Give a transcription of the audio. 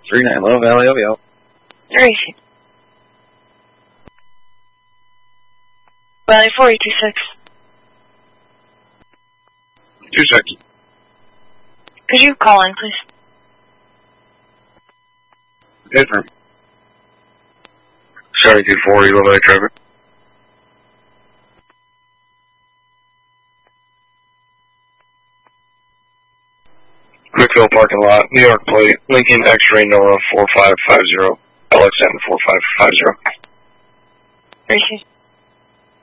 39 Low Valley OVO. Where is he? Valley 4826. 26. Could you call in, please? Different. 7240 Low Valley traffic. Quickville parking lot, New York plate, Lincoln X-Ray Nora 4550, LXN 4550. Where is he?